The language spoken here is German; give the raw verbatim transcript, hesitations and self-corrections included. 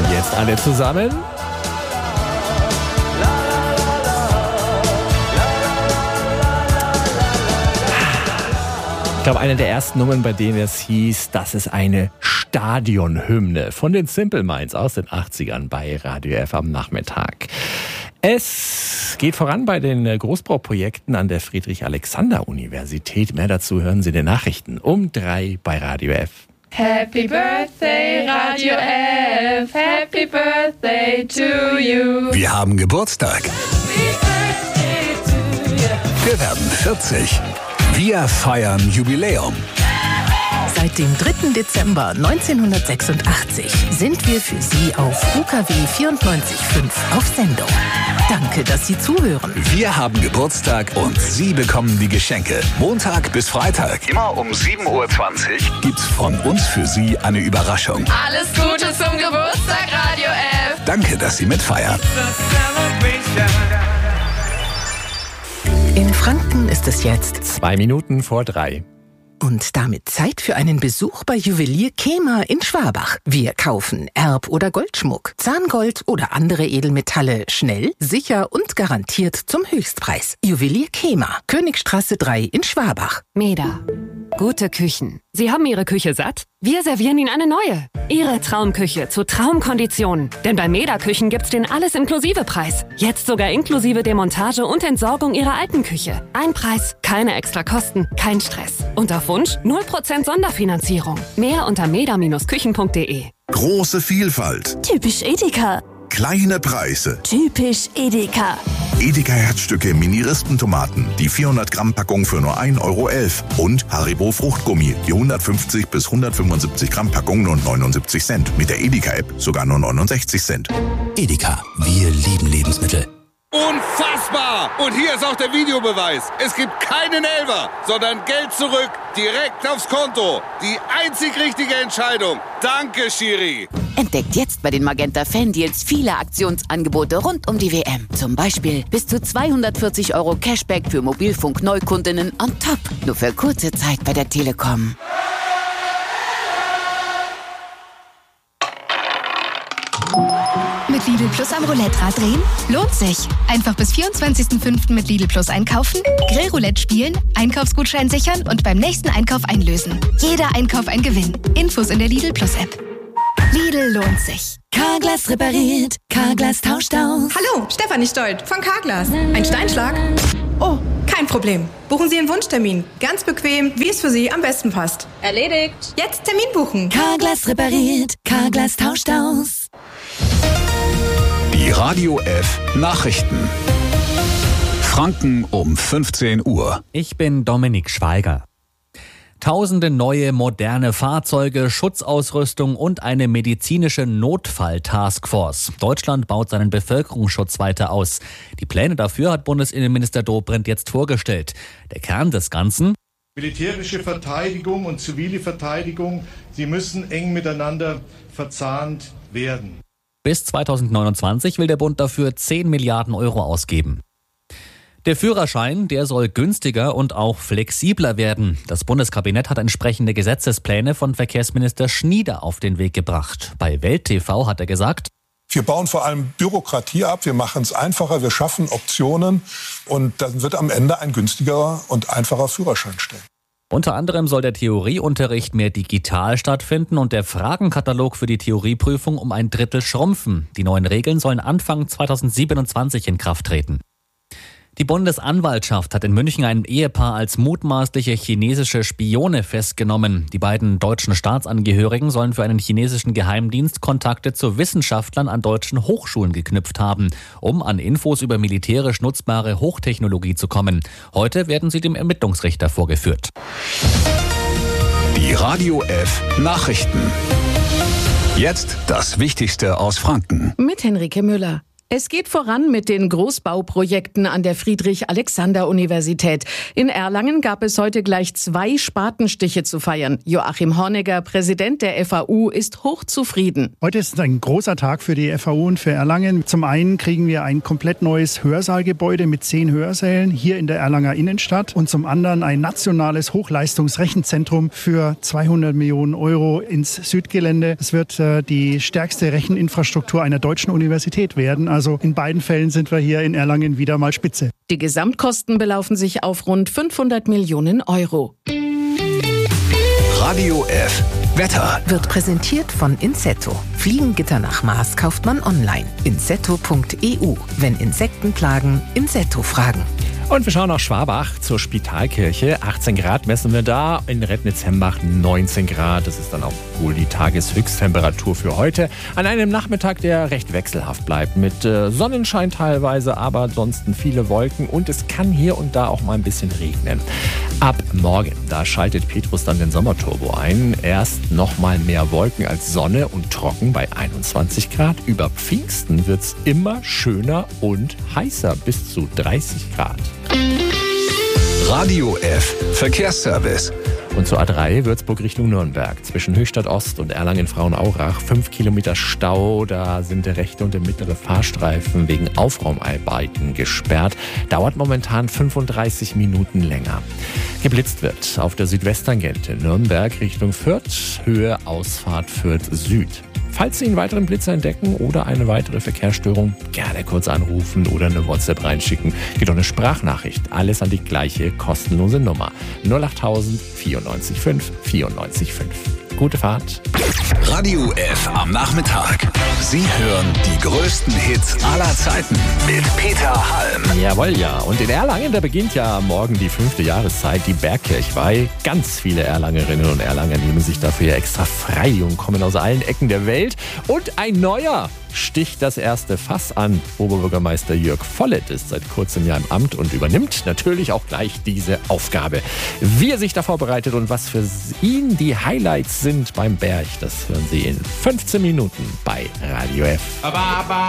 Und jetzt alle zusammen. Ich glaube, eine der ersten Nummern, bei denen es hieß, das ist eine Stadionhymne von den Simple Minds aus den achtzigern bei Radio F am Nachmittag. Es geht voran bei den Großbauprojekten an der Friedrich-Alexander-Universität. Mehr dazu hören Sie in den Nachrichten um drei bei Radio F. Happy Birthday, Radio F. Happy Birthday to you. Wir haben Geburtstag. Wir werden vierzig. Wir feiern Jubiläum. Seit dem dritten Dezember neunzehnhundertsechsundachtzig sind wir für Sie auf U K W vierundneunzig Komma fünf auf Sendung. Danke, dass Sie zuhören. Wir haben Geburtstag und Sie bekommen die Geschenke. Montag bis Freitag, immer um sieben Uhr zwanzig, gibt's von uns für Sie eine Überraschung. Alles Gute zum Geburtstag, Radio F. Danke, dass Sie mitfeiern. In Franken ist es jetzt Zwei Minuten vor drei. und damit Zeit für einen Besuch bei Juwelier Kemer in Schwabach. Wir kaufen Erb- oder Goldschmuck, Zahngold oder andere Edelmetalle schnell, sicher und garantiert zum Höchstpreis. Juwelier Kemer, Königstraße drei in Schwabach. Meda. Gute Küchen. Sie haben Ihre Küche satt? Wir servieren Ihnen eine neue. Ihre Traumküche zu Traumkonditionen. Denn bei Meda Küchen gibt's den Alles-Inklusive-Preis. Jetzt sogar inklusive Demontage und Entsorgung Ihrer alten Küche. Ein Preis, keine extra Kosten, kein Stress. Und auf Wunsch null Prozent Sonderfinanzierung. Mehr unter meda Bindestrich küchen punkt de. Große Vielfalt. Typisch Edeka. Kleine Preise. Typisch Edeka. Edeka Herzstücke Mini-Rispentomaten. Die vierhundert Gramm Packung für nur ein Euro elf. Und Haribo Fruchtgummi. Die hundertfünfzig bis hundertfünfundsiebzig Gramm Packung nur neunundsiebzig Cent. Mit der Edeka-App sogar nur neunundsechzig Cent. Edeka, wir lieben Lebensmittel. Unfassbar! Und hier ist auch der Videobeweis. Es gibt keinen Elfer, sondern Geld zurück, direkt aufs Konto. Die einzig richtige Entscheidung. Danke, Schiri. Entdeckt jetzt bei den Magenta Fan-Deals viele Aktionsangebote rund um die W M. Zum Beispiel bis zu zweihundertvierzig Euro Cashback für Mobilfunk-Neukundinnen on top. Nur für kurze Zeit bei der Telekom. Mit Lidl Plus am Roulette-Rad drehen? Lohnt sich. Einfach bis vierundzwanzigsten fünften mit Lidl Plus einkaufen, Grillroulette spielen, Einkaufsgutschein sichern und beim nächsten Einkauf einlösen. Jeder Einkauf ein Gewinn. Infos in der Lidl Plus App. Lidl lohnt sich. Carglass repariert. Carglass tauscht aus. Hallo, Stefanie Stolt von Carglass. Ein Steinschlag? Oh, kein Problem. Buchen Sie einen Wunschtermin. Ganz bequem, wie es für Sie am besten passt. Erledigt. Jetzt Termin buchen. Carglass repariert. Carglass tauscht aus. Die Radio F Nachrichten. Franken um fünfzehn Uhr. Ich bin Dominik Schweiger. Tausende neue, moderne Fahrzeuge, Schutzausrüstung und eine medizinische Notfall-Taskforce. Deutschland baut seinen Bevölkerungsschutz weiter aus. Die Pläne dafür hat Bundesinnenminister Dobrindt jetzt vorgestellt. Der Kern des Ganzen: Militärische Verteidigung und zivile Verteidigung, sie müssen eng miteinander verzahnt werden. Bis zweitausendneunundzwanzig will der Bund dafür zehn Milliarden Euro ausgeben. Der Führerschein, der soll günstiger und auch flexibler werden. Das Bundeskabinett hat entsprechende Gesetzespläne von Verkehrsminister Schnieder auf den Weg gebracht. Bei Welt T V hat er gesagt: Wir bauen vor allem Bürokratie ab, wir machen es einfacher, wir schaffen Optionen und dann wird am Ende ein günstigerer und einfacher Führerschein stehen. Unter anderem soll der Theorieunterricht mehr digital stattfinden und der Fragenkatalog für die Theorieprüfung um ein Drittel schrumpfen. Die neuen Regeln sollen Anfang zweitausendsiebenundzwanzig in Kraft treten. Die Bundesanwaltschaft hat in München ein Ehepaar als mutmaßliche chinesische Spione festgenommen. Die beiden deutschen Staatsangehörigen sollen für einen chinesischen Geheimdienst Kontakte zu Wissenschaftlern an deutschen Hochschulen geknüpft haben, um an Infos über militärisch nutzbare Hochtechnologie zu kommen. Heute werden sie dem Ermittlungsrichter vorgeführt. Die Radio F Nachrichten. Jetzt das Wichtigste aus Franken. Mit Henrike Müller. Es geht voran mit den Großbauprojekten an der Friedrich-Alexander-Universität. In Erlangen gab es heute gleich zwei Spatenstiche zu feiern. Joachim Hornegger, Präsident der F A U, ist hochzufrieden. Heute ist ein großer Tag für die F A U und für Erlangen. Zum einen kriegen wir ein komplett neues Hörsaalgebäude mit zehn Hörsälen hier in der Erlanger Innenstadt und zum anderen ein nationales Hochleistungsrechenzentrum für zweihundert Millionen Euro ins Südgelände. Es wird äh, die stärkste Recheninfrastruktur einer deutschen Universität werden. Also in beiden Fällen sind wir hier in Erlangen wieder mal Spitze. Die Gesamtkosten belaufen sich auf rund fünfhundert Millionen Euro. Radio F. Wetter wird präsentiert von Insetto. Fliegengitter nach Maß kauft man online. insetto punkt e u. Wenn Insekten plagen, Insetto fragen. Und wir schauen nach Schwabach zur Spitalkirche. achtzehn Grad messen wir da. In Rednitz-Hembach neunzehn Grad. Das ist dann auch wohl die Tageshöchsttemperatur für heute. An einem Nachmittag, der recht wechselhaft bleibt. Mit äh, Sonnenschein teilweise, aber ansonsten viele Wolken. Und es kann hier und da auch mal ein bisschen regnen. Ab morgen, da schaltet Petrus dann den Sommerturbo ein. Erst noch mal mehr Wolken als Sonne und trocken bei einundzwanzig Grad. Über Pfingsten wird es immer schöner und heißer, bis zu dreißig Grad. Radio F. Verkehrsservice. Und zur A drei Würzburg Richtung Nürnberg. Zwischen Höchstadt Ost und Erlangen-Frauenaurach. Fünf Kilometer Stau. Da sind der rechte und der mittlere Fahrstreifen wegen Aufraumarbeiten gesperrt. Dauert momentan fünfunddreißig Minuten länger. Geblitzt wird auf der Südwesttangente Nürnberg Richtung Fürth. Höhe Ausfahrt Fürth Süd. Falls Sie einen weiteren Blitzer entdecken oder eine weitere Verkehrsstörung, gerne kurz anrufen oder eine WhatsApp reinschicken. Geht auch eine Sprachnachricht. Alles an die gleiche kostenlose Nummer. null acht null null vierundneunzig fünf vierundneunzig fünf. Gute Fahrt. Radio F am Nachmittag. Sie hören die größten Hits aller Zeiten mit Peter Halm. Jawohl, ja. Und in Erlangen, da beginnt ja morgen die fünfte Jahreszeit, die Bergkirchweih. Ganz viele Erlangerinnen und Erlanger nehmen sich dafür extra frei und kommen aus allen Ecken der Welt. Und ein neuer sticht das erste Fass an. Oberbürgermeister Jörg Vollett ist seit kurzem Jahr im Amt und übernimmt natürlich auch gleich diese Aufgabe. Wie er sich da vorbereitet und was für ihn die Highlights sind beim Berg, das hören Sie in fünfzehn Minuten bei Radio F.